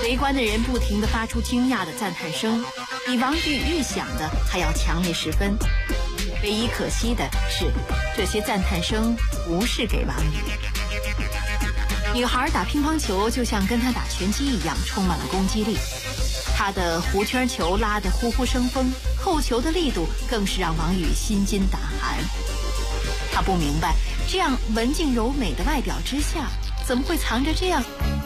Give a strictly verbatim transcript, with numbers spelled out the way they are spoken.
围观的人不停地发出惊讶的赞叹声，比王宇预想的还要强烈十分。唯一可惜的是，这些赞叹声不是给王宇。女孩打乒乓球就像跟她打拳击一样，充满了攻击力。她的弧圈球拉得呼呼生风，扣球的力度更是让王宇心惊胆寒。他不明白，这样文静柔美的外表之下，怎么会藏着这样